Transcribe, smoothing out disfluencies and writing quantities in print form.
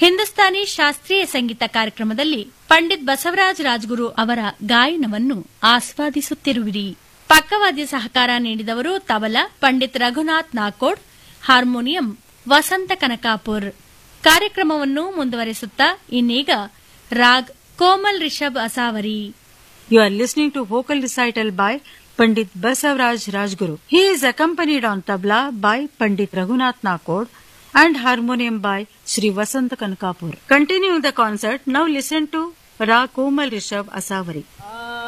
ಹಿಂದೂಸ್ತಾನಿ ಶಾಸ್ತ್ರೀಯ ಸಂಗೀತ ಕಾರ್ಯಕ್ರಮದಲ್ಲಿ ಪಂಡಿತ್ ಬಸವರಾಜ ರಾಜಗುರು ಅವರ ಗಾಯನವನ್ನು ಆಸ್ವಾದಿಸುತ್ತಿರುವಿರಿ. ಪಕ್ಕವಾದ್ಯ ಸಹಕಾರ ನೀಡಿದವರು ತಬಲಾ ಪಂಡಿತ್ ರಘುನಾಥ್ ನಾಕೋಡ್, ಹಾರ್ಮೋನಿಯಂ ವಸಂತ ಕನಕಾಪುರ್. ಕಾರ್ಯಕ್ರಮವನ್ನು ಮುಂದುವರೆಸುತ್ತಾ ಇನ್ನೀಗ raag Komal Rishabh Asavari. You are listening to vocal recital by Pandit Basavaraj Rajguru. He is accompanied on tabla by Pandit Raghunath Nakod and harmonium by Sri Vasant Kankapur. Continuing the concert, now listen to Ra Komal Rishabh Asavari.